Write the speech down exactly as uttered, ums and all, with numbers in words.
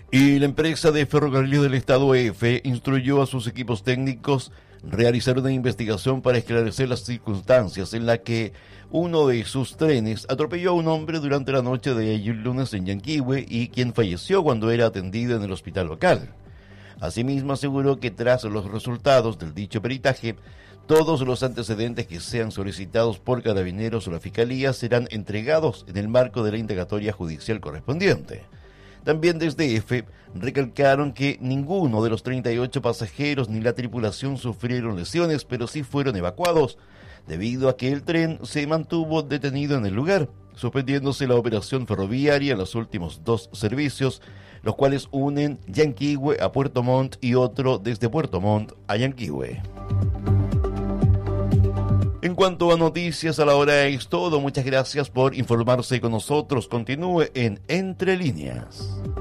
Y la empresa de ferrocarriles del Estado E F instruyó a sus equipos técnicos realizar una investigación para esclarecer las circunstancias en las que uno de sus trenes atropelló a un hombre durante la noche de ayer lunes en Yanquihue y quien falleció cuando era atendido en el hospital local. Asimismo aseguró que tras los resultados del dicho peritaje, todos los antecedentes que sean solicitados por Carabineros o la Fiscalía serán entregados en el marco de la indagatoria judicial correspondiente. También desde E F recalcaron que ninguno de los treinta y ocho pasajeros ni la tripulación sufrieron lesiones, pero sí fueron evacuados debido a que el tren se mantuvo detenido en el lugar, suspendiéndose la operación ferroviaria en los últimos dos servicios, los cuales unen Yanquihue a Puerto Montt y otro desde Puerto Montt a Yanquihue. En cuanto a noticias a la hora es todo. Muchas gracias por informarse con nosotros. Continúe en Entre Líneas.